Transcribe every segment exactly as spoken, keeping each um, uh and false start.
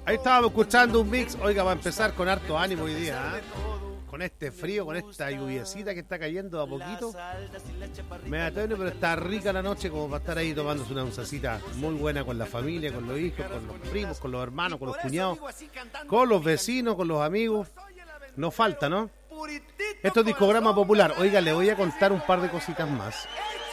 Ahí estábamos escuchando un mix. Oiga, va a empezar con harto ánimo hoy día, ¿eh? Con este frío, con esta lluviecita que está cayendo a poquito. Me da tono, pero está rica la noche como para estar ahí tomándose una oncecita muy buena con la familia, con los hijos, con los primos, con los hermanos, con los cuñados, con los vecinos, con los amigos. No falta, ¿no? Esto es Discograma Popular. Oiga, le voy a contar un par de cositas más.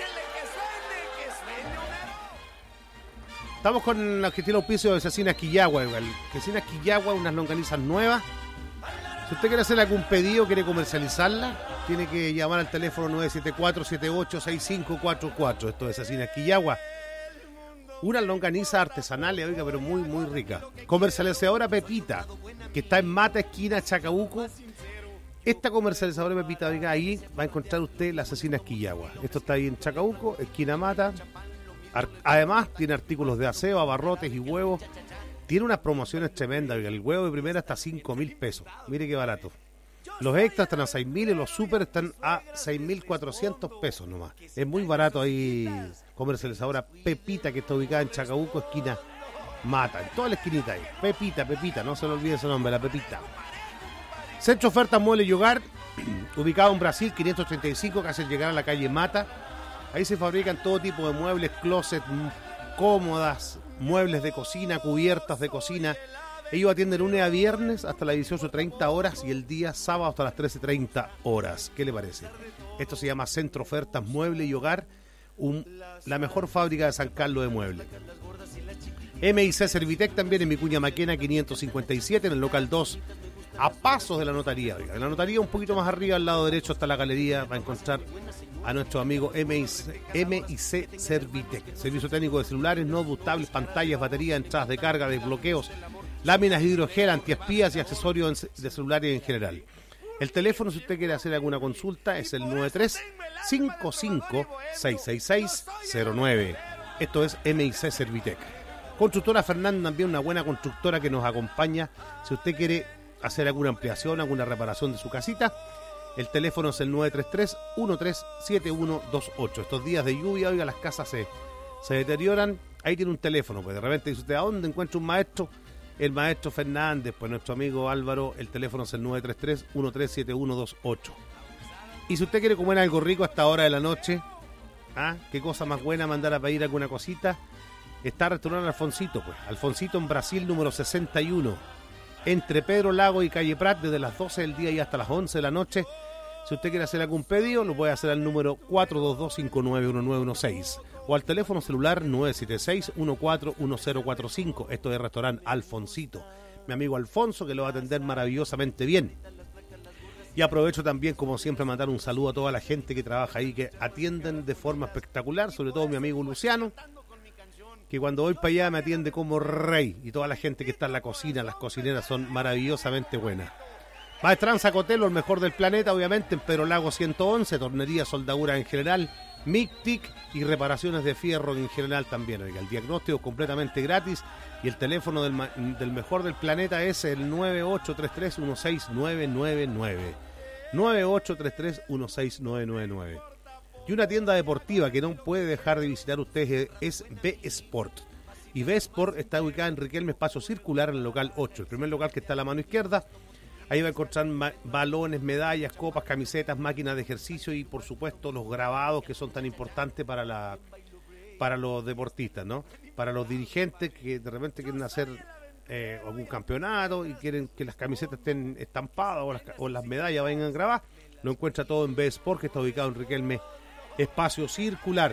Estamos con la que tiene auspicio de Cecinas Quillagua, igual. Cecinas Quillagua, unas longanizas nuevas. Si usted quiere hacer algún pedido, quiere comercializarla, tiene que llamar al teléfono nueve siete cuatro, siete ocho seis cinco cuatro cuatro. Esto es Cecinas Quillagua. Unas longanizas artesanales, oiga, pero muy, muy rica. Comercializadora Pepita, que está en Mata, esquina Chacabuco. Esta comercializadora Pepita, oiga, ahí va a encontrar usted las Cecinas Quillagua. Esto está ahí en Chacabuco, esquina Mata. Además, tiene artículos de aseo, abarrotes y huevos. Tiene unas promociones tremendas. El huevo de primera está a cinco mil pesos. Mire qué barato. Los extras están a seis mil y los super están a seis mil cuatrocientos pesos nomás. Es muy barato ahí. Comercializadora Pepita, que está ubicada en Chacabuco, esquina Mata. En toda la esquinita ahí. Pepita, Pepita, no se le olvide ese nombre, la Pepita. Centro Ofertas Muebles y Hogar, ubicado en Brasil, quinientos treinta y cinco, casi al llegar a la calle Mata. Ahí se fabrican todo tipo de muebles, closet, cómodas, muebles de cocina, cubiertas de cocina. Ellos atienden lunes a viernes hasta las dieciocho treinta horas y el día sábado hasta las trece treinta horas. ¿Qué le parece? Esto se llama Centro Ofertas Muebles y Hogar, un, la mejor fábrica de San Carlos de muebles. M I C Servitec también en Vicuña Maquena quinientos cincuenta y siete, en el local dos, a pasos de la notaría. En la notaría un poquito más arriba, al lado derecho está la galería, va a encontrar a nuestro amigo M I C, M I C Servitec. Servicio técnico de celulares, notebooks, tablets, pantallas, baterías, entradas de carga, desbloqueos, láminas de hidrogel, antiespías y accesorios de celulares en general. El teléfono, si usted quiere hacer alguna consulta, es el nueve tres cinco cinco seis seis seis cero nueve. Esto es M I C Servitec. Constructora Fernández, también una buena constructora que nos acompaña. Si usted quiere hacer alguna ampliación, alguna reparación de su casita, el teléfono es el nueve tres tres uno tres siete uno dos ocho. Estos días de lluvia, oiga, las casas se, se deterioran. Ahí tiene un teléfono, pues de repente dice usted, ¿a dónde encuentra un maestro? El maestro Fernández, pues nuestro amigo Álvaro, el teléfono es el nueve tres tres uno tres siete uno dos ocho. Y si usted quiere comer algo rico a esta hora de la noche, ¿ah? Qué cosa más buena mandar a pedir alguna cosita. Está el restaurante Alfonsito, pues. Alfonsito en Brasil, número sesenta y uno. Entre Pedro Lago y Calle Prat, desde las doce del día y hasta las once de la noche. Si usted quiere hacer algún pedido, lo puede hacer al número cuatro dos dos cinco nueve uno nueve uno seis o al teléfono celular nueve siete seis uno cuatro uno cero cuatro cinco. Esto es el restaurante Alfonsito. Mi amigo Alfonso, que lo va a atender maravillosamente bien. Y aprovecho también, como siempre, mandar un saludo a toda la gente que trabaja ahí, que atienden de forma espectacular, sobre todo mi amigo Luciano, que cuando voy para allá me atiende como rey, y toda la gente que está en la cocina, las cocineras son maravillosamente buenas. Maestranza Cotelo, el mejor del planeta, obviamente, en Pedro Lago ciento once, tornería, soldadura en general, M I C, T I C y reparaciones de fierro en general también. Oiga, el diagnóstico completamente gratis y el teléfono del, del mejor del planeta es el nueve ocho tres tres uno seis nueve nueve nueve. nueve ocho tres tres uno seis nueve nueve nueve. Y una tienda deportiva que no puede dejar de visitar usted es B-Sport. Y B-Sport está ubicada en Riquelme, espacio circular, en el local ocho. El primer local que está a la mano izquierda. Ahí va a encontrar ma- balones, medallas, copas, camisetas, máquinas de ejercicio y, por supuesto, los grabados que son tan importantes para la para los deportistas, ¿no? Para los dirigentes que de repente quieren hacer eh, algún campeonato y quieren que las camisetas estén estampadas o las, o las medallas vengan grabadas. Lo encuentra todo en B-Sport, que está ubicado en Riquelme, espacio circular.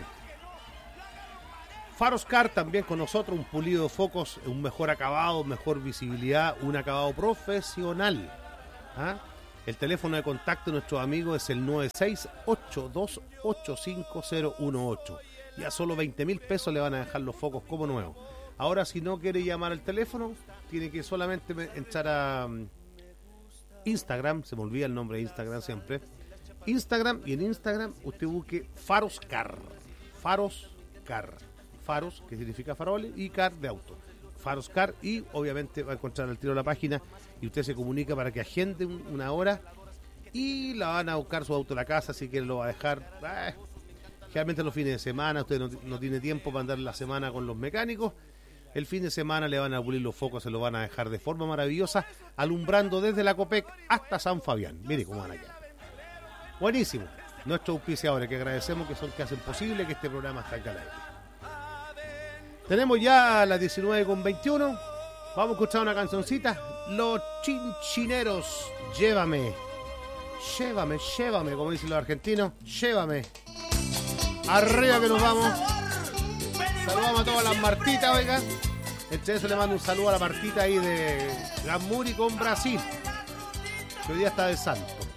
Faroscar también con nosotros, un pulido de focos, un mejor acabado, mejor visibilidad, un acabado profesional. ¿Ah? El teléfono de contacto de nuestros amigos es el nueve seis ocho dos ocho cinco cero uno ocho. Y a solo veinte mil pesos le van a dejar los focos como nuevos. Ahora, si no quiere llamar al teléfono, tiene que solamente entrar a um, Instagram, se me olvida el nombre de Instagram siempre. Instagram, y en Instagram usted busque Faroscar. Faroscar. Faros, que significa faroles, y car de auto. Faroscar, y obviamente va a encontrar al tiro la página y usted se comunica para que agende un, una hora y la van a buscar su auto a la casa, si quiere lo va a dejar. Eh, generalmente los fines de semana, usted no, no tiene tiempo para andar la semana con los mecánicos, el fin de semana le van a pulir los focos, se lo van a dejar de forma maravillosa, alumbrando desde la Copec hasta San Fabián. Mire cómo van a quedar. Buenísimo. Nuestros auspiciadores, que agradecemos, que son que hacen posible que este programa esté al aire. Tenemos ya las diecinueve con veintiuno. Vamos a escuchar una cancioncita. Los Chinchineros, llévame. Llévame, llévame, como dicen los argentinos. Llévame. Arriba que nos vamos. Saludamos a todas las Martitas, oiga. Entre eso le mando un saludo a la Martita ahí de Gamuri con Brasil, que hoy día está de santo.